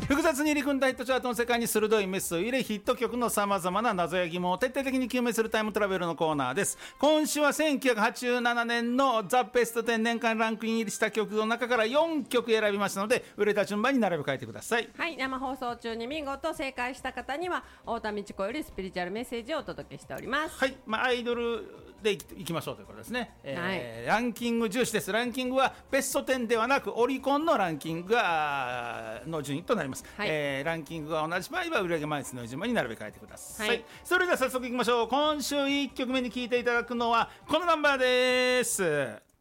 複雑に入り組んだヒットチャートの世界に鋭いメスを入れ、ヒット曲のさまざまな謎や疑問を徹底的に究明するタイムトラベルのコーナーです。今週は1987年のザ・ベスト10年間ランクイン入りした曲の中から4曲選びましたので、売れた順番に並べ替えてください。 はい、生放送中に見事正解した方には太田道子よりスピリチュアルメッセージをお届けしております。 はい、アイドルでいきましょうということですね。ランキング重視です。ランキングはベスト10ではなくオリコンのランキングがの順位となります。はい、ランキングが同じ場合は売上枚数の順番に並べ替えてください。はい、それでは早速いきましょう。今週1曲目に聴いていただくのはこのナンバーです。